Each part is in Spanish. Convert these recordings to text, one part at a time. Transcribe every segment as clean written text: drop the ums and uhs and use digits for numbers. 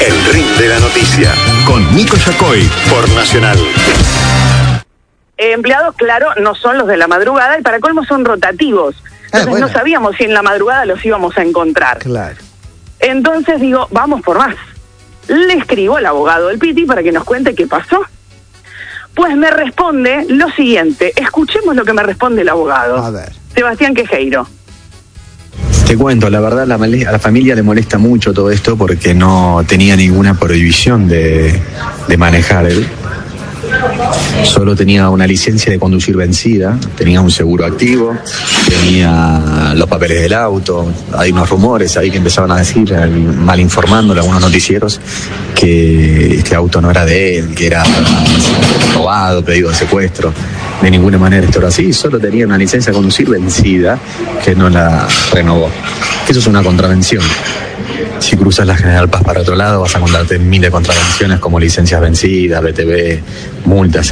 El Ring de la Noticia, con Nico Yacoy, por Nacional. Empleados, claro, no son los de la madrugada y para colmo son rotativos. Entonces no sabíamos si en la madrugada los íbamos a encontrar. Claro. Entonces digo, vamos por más. Le escribo al abogado del Piti para que nos cuente qué pasó. Pues me responde lo siguiente. Escuchemos lo que me responde el abogado. A ver. Sebastián Quejeiro. Te cuento, la verdad a la familia le molesta mucho todo esto porque no tenía ninguna prohibición de manejar él. Solo tenía una licencia de conducir vencida, tenía un seguro activo, tenía los papeles del auto. Hay unos rumores ahí que empezaban a decir, mal informándole a algunos noticieros, que este auto no era de él, que era robado, pedido de secuestro. De ninguna manera esto era así, solo tenía una licencia de conducir vencida que no la renovó. Eso es una contravención. Si cruzas la General Paz para otro lado vas a encontrarte mil de contravenciones como licencias vencidas, BTV, multas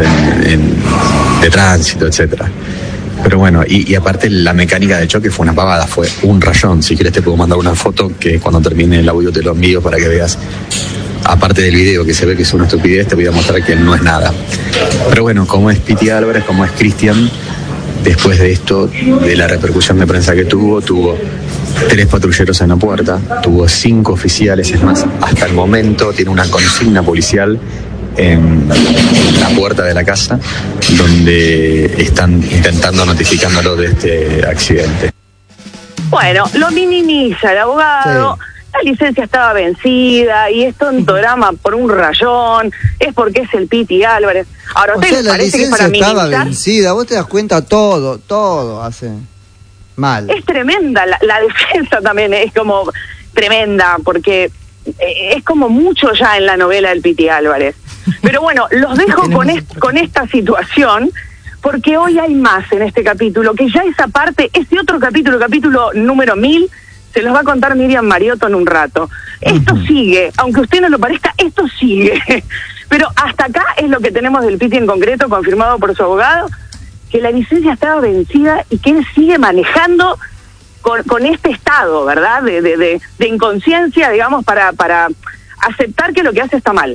de tránsito, etcétera. Pero bueno, y aparte la mecánica de choque fue una pavada, fue un rayón. Si quieres te puedo mandar una foto que cuando termine el audio te lo envío para que veas. Aparte del video que se ve que es una estupidez, te voy a mostrar que no es nada. Pero bueno, como es Piti Álvarez, como es Cristian, después de esto, de la repercusión de prensa que tuvo 3 patrulleros en la puerta, tuvo 5 oficiales, es más, hasta el momento tiene una consigna policial en la puerta de la casa, donde están notificándolo de este accidente. Bueno, lo minimiza el abogado. Sí. La licencia estaba vencida y es tontorama por un rayón, es porque es el Piti Álvarez. Ahora, ¿a ustedes les parece que para minimizar? La licencia estaba vencida, vos te das cuenta, todo hace mal. Es tremenda, la defensa también es como tremenda, porque es como mucho ya en la novela del Piti Álvarez. Pero bueno, los dejo con esta situación, porque hoy hay más en este capítulo, que ya esa parte, este otro capítulo número 1000, se los va a contar Miriam Mariotto en un rato. Esto sigue, aunque a usted no lo parezca, esto sigue. Pero hasta acá es lo que tenemos del Piti en concreto, confirmado por su abogado, que la licencia estaba vencida y que él sigue manejando con este estado, ¿verdad? De inconsciencia, digamos, para aceptar que lo que hace está mal.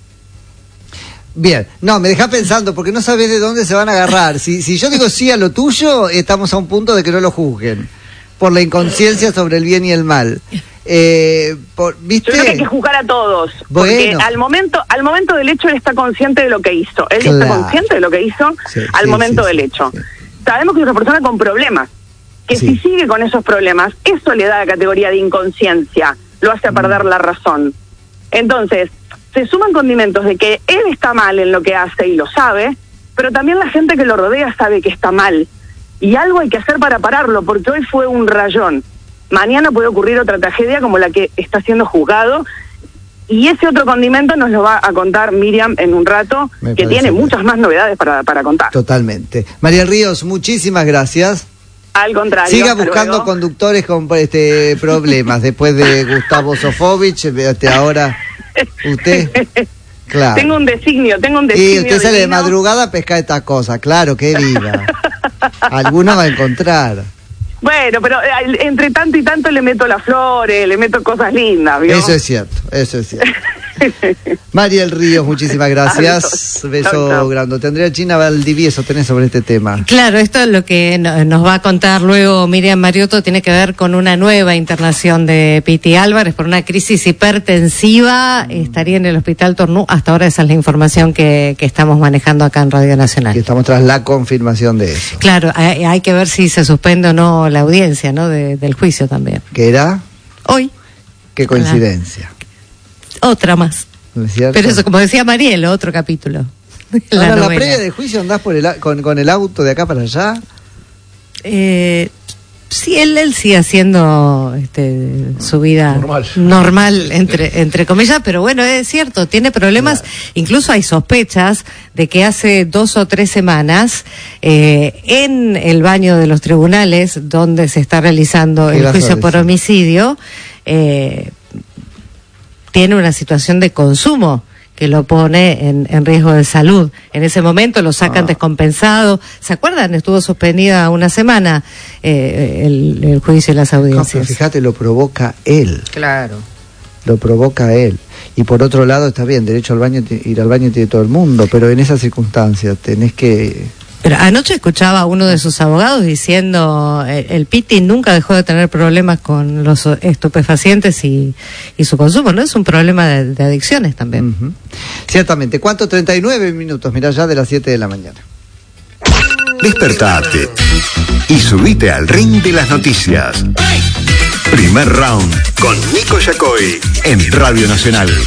Bien, no, me deja pensando, porque no sabés de dónde se van a agarrar. Si yo digo sí a lo tuyo, estamos a un punto de que no lo juzguen. Por la inconsciencia sobre el bien y el mal. ¿Viste? Yo creo que hay que juzgar a todos. Porque al momento del hecho él está consciente de lo que hizo. Él está consciente de lo que hizo al momento del hecho. Sí. Sabemos que es una persona con problemas. Que si sigue con esos problemas, eso le da la categoría de inconsciencia. Lo hace a perder la razón. Entonces, se suman condimentos de que él está mal en lo que hace y lo sabe, pero también la gente que lo rodea sabe que está mal. Y algo hay que hacer para pararlo, porque hoy fue un rayón. Mañana puede ocurrir otra tragedia como la que está siendo juzgado. Y ese otro condimento nos lo va a contar Miriam en un rato, que tiene muchas más novedades para contar. Totalmente. María Ríos, muchísimas gracias. Al contrario. Siga buscando conductores con problemas. Después de Gustavo Sofovich, ahora usted... Claro. Tengo un designio. Y usted sale de madrugada a pescar estas cosas, claro, que viva. Alguno va a encontrar. Bueno, pero entre tanto y tanto le meto las flores, le meto cosas lindas, ¿vio? Eso es cierto. Mariel Ríos, muchísimas gracias. Beso grandote. Andrea China Valdivieso, tenés sobre este tema. Claro, esto es lo que nos va a contar luego Miriam Mariotto, tiene que ver con una nueva internación de Piti Álvarez por una crisis hipertensiva. Estaría en el Hospital Tornú. Hasta ahora esa es la información que estamos manejando acá en Radio Nacional. Y estamos tras la confirmación de eso. Claro, hay que ver si se suspende o no la audiencia, ¿no? Del juicio también. ¿Qué era? Hoy. Qué coincidencia. Otra más. ¿No es cierto? Pero eso, como decía Mariel, otro capítulo. Ahora, la previa del juicio andás con el auto de acá para allá. Sí, él sigue haciendo su vida normal entre comillas, pero bueno, es cierto, tiene problemas. Claro. Incluso hay sospechas de que hace 2 o 3 semanas en el baño de los tribunales donde se está realizando el juicio por homicidio, tiene una situación de consumo que lo pone en riesgo de salud. En ese momento lo sacan descompensado. ¿Se acuerdan? Estuvo suspendida una semana el juicio y las audiencias. No, pero fíjate, lo provoca él. Claro. Lo provoca él. Y por otro lado, está bien, derecho al baño, ir al baño tiene todo el mundo, pero en esas circunstancias tenés que... Pero anoche escuchaba a uno de sus abogados diciendo el Piti nunca dejó de tener problemas con los estupefacientes y su consumo, ¿no? Es un problema de adicciones también. Uh-huh. Ciertamente. ¿Cuánto? 39 minutos, mirá, ya de las 7 de la mañana. Despertate y subite al ring de las noticias. Primer round con Nico Yacoy en Radio Nacional.